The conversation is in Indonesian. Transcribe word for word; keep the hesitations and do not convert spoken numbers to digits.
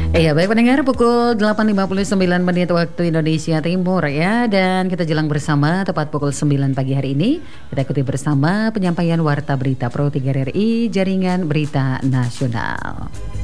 Iya, baik pendengar, pukul delapan lima puluh sembilan menit waktu Indonesia Timur ya. Dan kita jelang bersama tepat pukul sembilan pagi hari ini. Kita ikuti bersama penyampaian Warta Berita Pro tiga R I Jaringan Berita Nasional.